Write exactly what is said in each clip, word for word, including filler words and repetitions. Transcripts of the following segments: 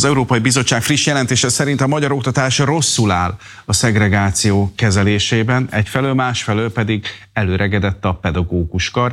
Európai Bizottság friss jelentése szerint a magyar oktatás rosszul áll a szegregáció kezelésében, egyfelől, másfelől pedig előregedett a pedagóguskar.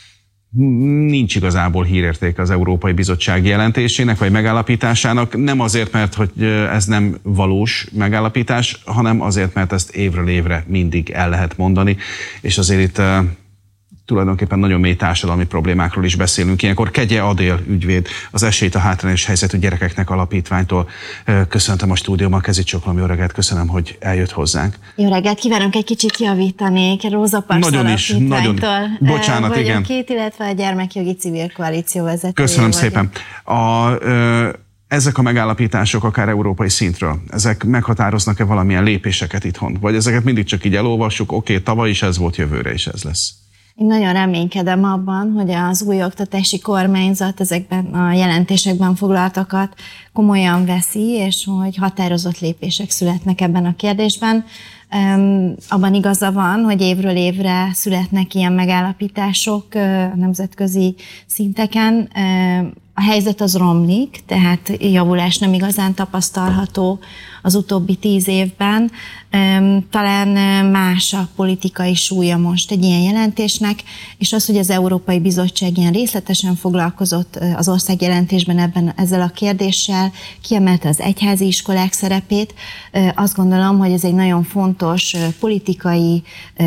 Nincs igazából hírértéke az Európai Bizottság jelentésének vagy megállapításának, nem azért, mert hogy ez nem valós megállapítás, hanem azért, mert ezt évről évre mindig el lehet mondani, és azért itt tulajdonképpen nagyon mély társadalmi problémákról is beszélünk. Ilyenkor Kegye Adél ügyvéd, az Esélyt a hátrányos helyzetű gyerekeknek alapítványtól köszöntöm a stúdióban, kezicsoklom, jó reggelt, köszönöm, hogy eljött hozzánk. Jó reggelt, kívánunk, egy kicsit javítanék, Róza Parsz alapítványtól. Bocsánat, igen. Két, illetve a Gyermekjogi Civil Koalíció vezetője. Köszönöm vagyok. szépen. A, ö, ezek a megállapítások akár európai szintről, ezek meghatároznak-e valamilyen lépéseket itthon? Vagy ezeket mindig csak így elolvassuk, oké, okay, tavaly is ez volt, jövőre is ez lesz? Én nagyon reménykedem abban, hogy az új oktatási kormányzat ezekben a jelentésekben foglaltakat komolyan veszi, és hogy határozott lépések születnek ebben a kérdésben. Um, abban igaza van, hogy évről évre születnek ilyen megállapítások uh, nemzetközi szinteken. Uh, a helyzet az romlik, tehát javulás nem igazán tapasztalható az utóbbi tíz évben. Talán más a politikai súlya most egy ilyen jelentésnek, és az, hogy az Európai Bizottság ilyen részletesen foglalkozott az országjelentésben ebben, ezzel a kérdéssel, kiemelte az egyházi iskolák szerepét, azt gondolom, hogy ez egy nagyon fontos politikai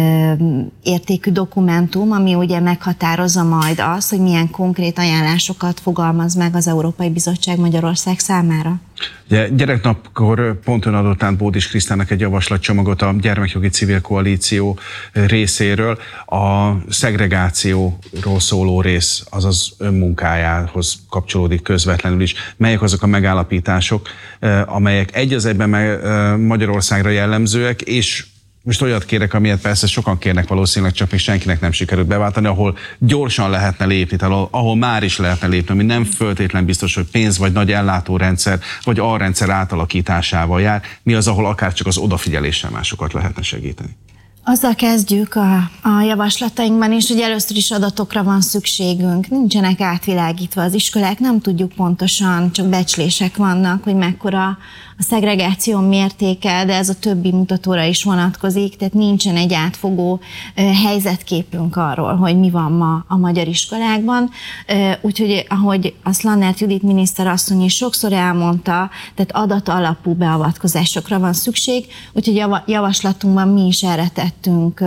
értékű dokumentum, ami ugye meghatározza majd azt, hogy milyen konkrét ajánlásokat fogalmaz meg az Európai Bizottság Magyarország számára. Ugye, gyereknapkor pont ön adott át Bódis Krisztának egy javaslatcsomagot a Gyermekjogi Civil Koalíció részéről. A szegregációról szóló rész, azaz önmunkájához kapcsolódik közvetlenül is. Melyek azok a megállapítások, amelyek egy az egyben Magyarországra jellemzőek, és most olyat kérek, amilyet persze sokan kérnek valószínűleg, csak még senkinek nem sikerült beváltani, ahol gyorsan lehetne lépni, ahol, ahol már is lehetne lépni, ami nem föltétlen biztos, hogy pénz vagy nagy ellátórendszer, vagy alrendszer átalakításával jár. Mi az, ahol akár csak az odafigyeléssel másokat lehetne segíteni? Azzal kezdjük a, a javaslatainkban is, hogy először is adatokra van szükségünk. Nincsenek átvilágítva az iskolák, nem tudjuk pontosan, csak becslések vannak, hogy mekkora a szegregáció mértéke, de ez a többi mutatóra is vonatkozik, tehát nincsen egy átfogó helyzetképünk arról, hogy mi van ma a magyar iskolákban. Úgyhogy, ahogy azt Lannert Judit miniszterasszony is sokszor elmondta, tehát adat alapú beavatkozásokra van szükség, úgyhogy javaslatunkban mi is erre tettünk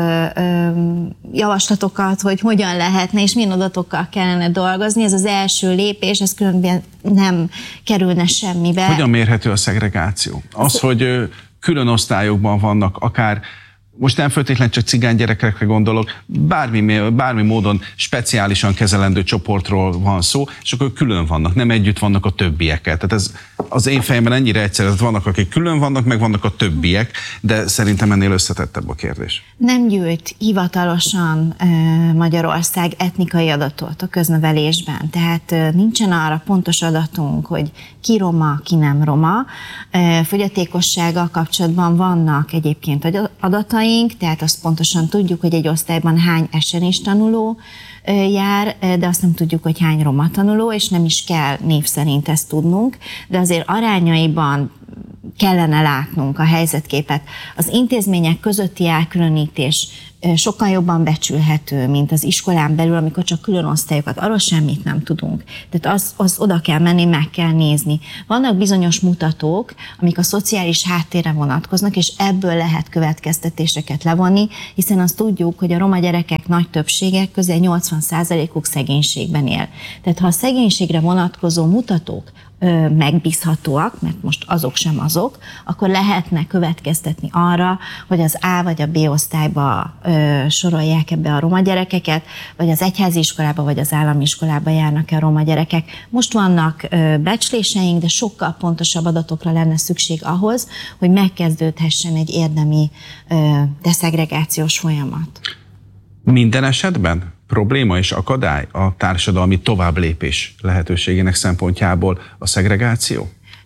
javaslatokat, hogy hogyan lehetne és milyen adatokkal kellene dolgozni. Ez az első lépés, ez különben nem kerülne semmibe. Hogyan mérhető a szegregáció? Az, hogy külön osztályokban vannak, akár most nem feltétlenül csak cigány gyerekekre gondolok, bármi, bármi módon speciálisan kezelendő csoportról van szó, és akkor külön vannak, nem együtt vannak a többiekkel. Tehát ez az én fejemben ennyire egyszerű, hogy vannak, akik külön vannak, meg vannak a többiek, de szerintem ennél összetettebb a kérdés. Nem gyűjt hivatalosan e, Magyarország etnikai adatot a köznevelésben, tehát e, nincsen arra pontos adatunk, hogy ki roma, ki nem roma. E, fogyatékossággal kapcsolatban vannak egyébként adataink, tehát azt pontosan tudjuk, hogy egy osztályban hány es en is tanuló jár, de azt nem tudjuk, hogy hány roma tanuló, és nem is kell név szerint ezt tudnunk, de azért arányaiban kellene látnunk a helyzetképet. Az intézmények közötti elkülönítés sokkal jobban becsülhető, mint az iskolán belül, amikor csak külön osztályokat, arról semmit nem tudunk. Tehát az, az oda kell menni, meg kell nézni. Vannak bizonyos mutatók, amik a szociális háttérre vonatkoznak, és ebből lehet következtetéseket levonni, hiszen azt tudjuk, hogy a roma gyerekek nagy többsége, közel nyolcvan százalékuk szegénységben él. Tehát ha a szegénységre vonatkozó mutatók megbízhatóak, mert most azok sem azok, akkor lehetne következtetni arra, hogy az A vagy a B osztályba ö, sorolják ebbe a roma gyerekeket, vagy az egyházi iskolába, vagy az állami iskolába járnak-e a roma gyerekek. Most vannak ö, becsléseink, de sokkal pontosabb adatokra lenne szükség ahhoz, hogy megkezdődhessen egy érdemi ö, deszegregációs folyamat. Minden esetben probléma és akadály a társadalmi továbblépés lehetőségének szempontjából a szegregáció?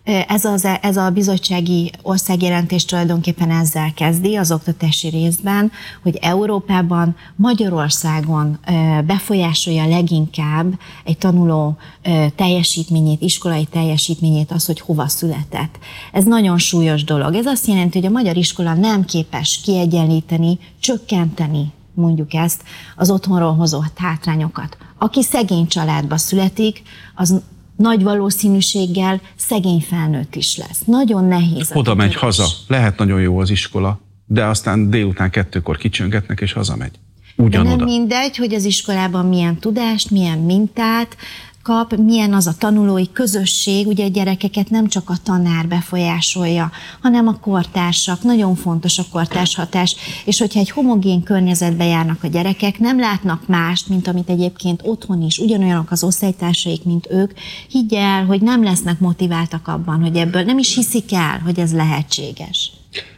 Ez, az, ez a bizottsági országjelentés tulajdonképpen ezzel kezdi az oktatási részben, hogy Európában, Magyarországon befolyásolja leginkább egy tanuló teljesítményét, iskolai teljesítményét az, hogy hova született. Ez nagyon súlyos dolog. Ez azt jelenti, hogy a magyar iskola nem képes kiegyenlíteni, csökkenteni, mondjuk ezt, az otthonról hozott hátrányokat. Aki szegény családba születik, az nagy valószínűséggel szegény felnőtt is lesz. Nagyon nehéz. Oda megy haza. Lehet nagyon jó az iskola, de aztán délután kettőkor kicsöngetnek, és hazamegy. Ugyanoda. De nem mindegy, hogy az iskolában milyen tudást, milyen mintát kap, milyen az a tanulói közösség, ugye a gyerekeket nem csak a tanár befolyásolja, hanem a kortársak, nagyon fontos a kortárs hatás, és hogyha egy homogén környezetbe járnak a gyerekek, nem látnak mást, mint amit egyébként otthon is, ugyanolyanok az osztálytársaik, mint ők, higgy el, hogy nem lesznek motiváltak abban, hogy ebből nem is hiszik el, hogy ez lehetséges.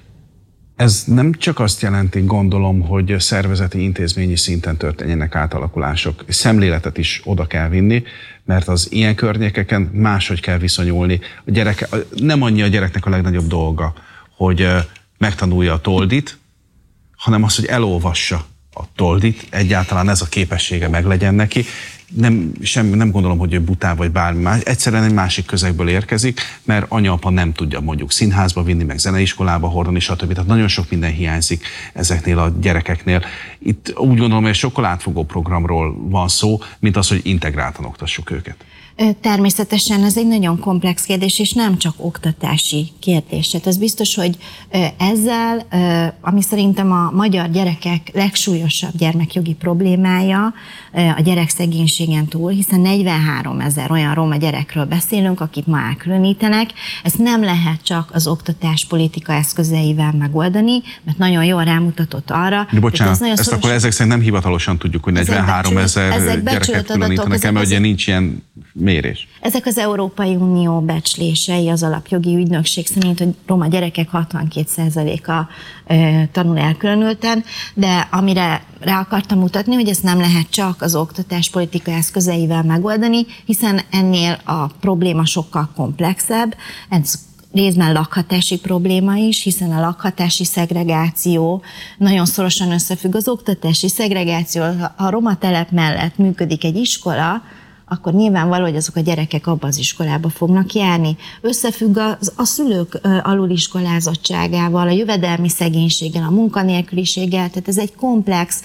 Ez nem csak azt jelenti, gondolom, hogy szervezeti, intézményi szinten történjenek átalakulások. Szemléletet is oda kell vinni, mert az ilyen környékeken máshogy kell viszonyulni. A gyereke, nem annyi a gyereknek a legnagyobb dolga, hogy megtanulja a toldit, hanem az, hogy elolvassa a toldit, egyáltalán ez a képessége meglegyen neki. Nem, sem, nem gondolom, hogy ő bután vagy bármi más, egyszerűen egy másik közegből érkezik, mert anya-apa nem tudja mondjuk színházba vinni, meg zeneiskolába hordani, stb. Tehát nagyon sok minden hiányzik ezeknél a gyerekeknél. Itt úgy gondolom, hogy sokkal átfogó programról van szó, mint az, hogy integráltan oktassuk őket. Természetesen ez egy nagyon komplex kérdés, és nem csak oktatási kérdés. Tehát az biztos, hogy ezzel, ami szerintem a magyar gyerekek legsúlyosabb gyermekjogi problémája, a gyerekszegénységen túl, hiszen negyvenhárom ezer olyan roma gyerekről beszélünk, akit ma elkülönítenek. Ezt nem lehet csak az oktatáspolitika eszközeivel megoldani, mert nagyon jól rámutatott arra. De bocsánat, ezt szoros... akkor ezek szerint nem hivatalosan tudjuk, hogy negyvenhárom ezer gyereket különítenek el, mert ugye nincs ilyen mérés. Ezek az Európai Unió becslései, az alapjogi ügynökség szerint, hogy roma gyerekek hatvankét százaléka tanul elkülönülten, de amire rá akartam mutatni, hogy ezt nem lehet csak az oktatáspolitika eszközeivel megoldani, hiszen ennél a probléma sokkal komplexebb, ez részben lakhatási probléma is, hiszen a lakhatási szegregáció nagyon szorosan összefügg az oktatási szegregáció. Ha a roma telep mellett működik egy iskola, akkor nyilvánvaló, hogy azok a gyerekek abba az iskolába fognak járni. Összefügg a, a szülők aluliskolázottságával, a jövedelmi szegénységgel, a munkanélküliséggel, tehát ez egy komplex,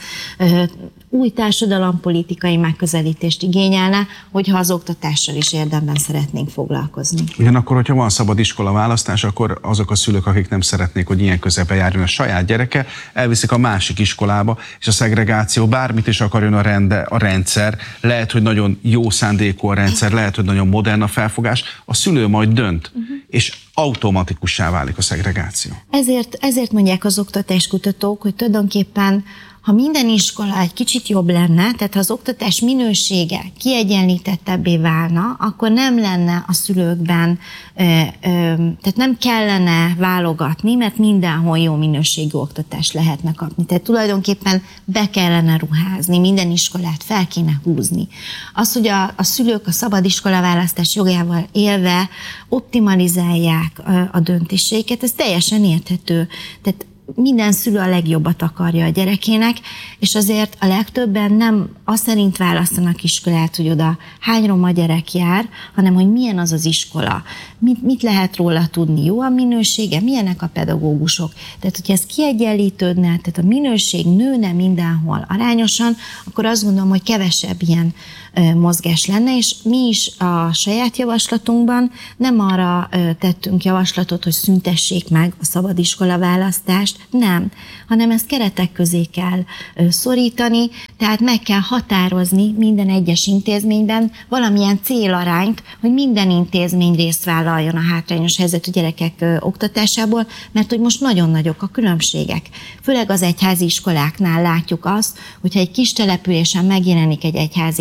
új társadalompolitikai megközelítést igényelne, hogyha az oktatással is érdemben szeretnénk foglalkozni. Ugyanakkor, hogyha van szabad iskola választás, akkor azok a szülők, akik nem szeretnék, hogy ilyen közepbe járjon a saját gyereke, elviszik a másik iskolába, és a szegregáció bármit is akarjon a, rende, a rendszer, lehet, hogy nagyon jó szándékú a rendszer, lehet, hogy nagyon modern a felfogás, a szülő majd dönt, uh-huh. és automatikussá válik a szegregáció. Ezért, ezért mondják az oktatáskutatók, hogy tulajdonképpen ha minden iskola egy kicsit jobb lenne, tehát ha az oktatás minősége kiegyenlítettebbé válna, akkor nem lenne a szülőkben, ö, ö, tehát nem kellene válogatni, mert mindenhol jó minőségű oktatást lehetne kapni. Tehát tulajdonképpen be kellene ruházni, minden iskolát fel kéne húzni. Az, hogy a, a szülők a szabad iskolaválasztás jogával élve optimalizálják a döntéseiket, ez teljesen érthető. Tehát minden szülő a legjobbat akarja a gyerekének, és azért a legtöbben nem azt szerint választanak iskolát, hogy oda hány roma gyerek jár, hanem hogy milyen az az iskola, mit, mit lehet róla tudni, jó a minősége, milyenek a pedagógusok. Tehát, hogyha ez kiegyenlítődne, tehát a minőség nőne mindenhol arányosan, akkor azt gondolom, hogy kevesebb ilyen mozgás lenne, és mi is a saját javaslatunkban nem arra tettünk javaslatot, hogy szüntessék meg a szabadiskola választást, nem, hanem ezt keretek közé kell szorítani, tehát meg kell határozni minden egyes intézményben valamilyen célarányt, hogy minden intézmény részt vállaljon a hátrányos helyzetű gyerekek oktatásából, mert hogy most nagyon nagyok a különbségek. Főleg az egyházi iskoláknál látjuk azt, hogyha egy kis településen megjelenik egy egyházi fenntartás,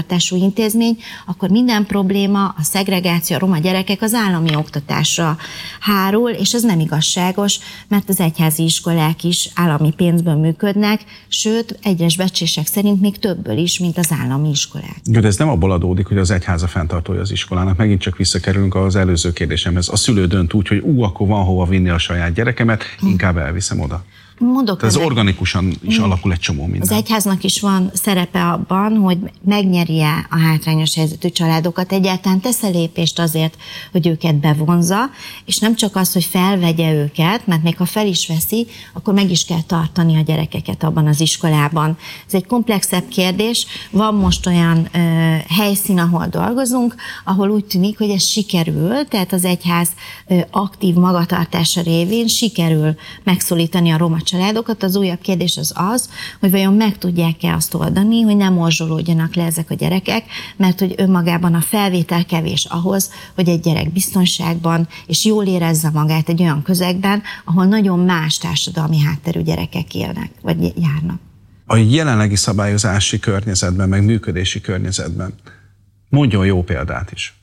magatartású intézmény, akkor minden probléma, a szegregáció, a roma gyerekek az állami oktatásra hárul, és ez nem igazságos, mert az egyházi iskolák is állami pénzből működnek, sőt, egyes becslések szerint még többből is, mint az állami iskolák. De ez nem abból adódik, hogy az egyház a fenntartója az iskolának. Megint csak visszakerülünk az előző kérdésemhez. A szülő dönt úgy, hogy ú, akkor van hova vinni a saját gyerekemet, inkább elviszem oda. Mondok ez organikusan is hmm. alakul egy csomó minden. Az egyháznak is van szerepe abban, hogy megnyerje a hátrányos helyzetű családokat, egyáltalán tesz lépést azért, hogy őket bevonza, és nem csak az, hogy felvegye őket, mert még ha fel is veszi, akkor meg is kell tartani a gyerekeket abban az iskolában. Ez egy komplexebb kérdés. Van most olyan ö, helyszín, ahol dolgozunk, ahol úgy tűnik, hogy ez sikerül, tehát az egyház ö, aktív magatartása révén sikerül megszólítani a roma családokat. Az újabb kérdés az az, hogy vajon meg tudják-e azt oldani, hogy nem morzsolódjanak le ezek a gyerekek, mert hogy önmagában a felvétel kevés ahhoz, hogy egy gyerek biztonságban és jól érezze magát egy olyan közegben, ahol nagyon más társadalmi hátterű gyerekek élnek, vagy járnak. A jelenlegi szabályozási környezetben, meg működési környezetben mondjon jó példát is.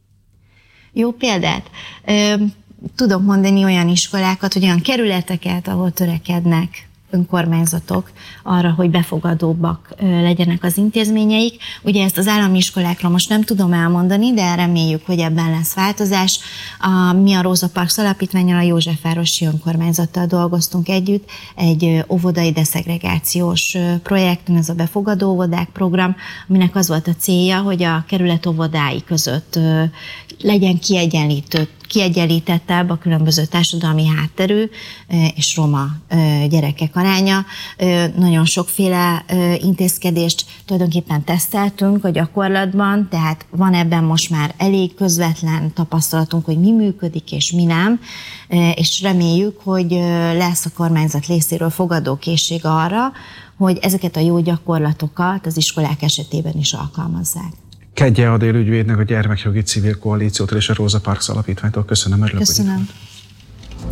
Jó példát? Tudok mondani olyan iskolákat, hogy olyan kerületeket, ahol törekednek önkormányzatok arra, hogy befogadóbbak legyenek az intézményeik. Ugye ezt az állami iskolákra most nem tudom elmondani, de reméljük, hogy ebben lesz változás. A, mi a Rosa Parks Alapítvánnyal, a Józsefvárosi Önkormányzattal dolgoztunk együtt egy óvodai deszegregációs projekten, ez a befogadó óvodák program, aminek az volt a célja, hogy a kerület óvodái között legyen kiegyenlítő kiegyenlítettebb a különböző társadalmi hátterű és roma gyerekek aránya. Nagyon sokféle intézkedést tulajdonképpen teszteltünk a gyakorlatban, tehát van ebben most már elég közvetlen tapasztalatunk, hogy mi működik és mi nem, és reméljük, hogy lesz a kormányzat részéről fogadókészség arra, hogy ezeket a jó gyakorlatokat az iskolák esetében is alkalmazzák. Kedje Adél ügyvédnek, a Gyermekjogi Civil Koalíciótól és a Rosa Parks Alapítványtól köszönöm, örülök, Köszönöm.